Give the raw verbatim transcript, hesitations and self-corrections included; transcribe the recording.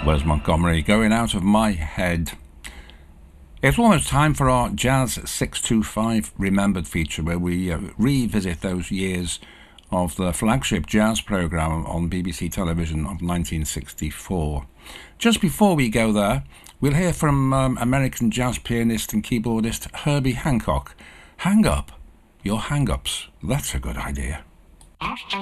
Wes Montgomery, Going Out of My Head. It's almost time for our Jazz six two five Remembered feature, where we uh, revisit those years of the flagship jazz programme on B B C television of nineteen sixty-four. Just before we go there, we'll hear from um, American jazz pianist and keyboardist Herbie Hancock. Hang up your hang-ups. That's a good idea.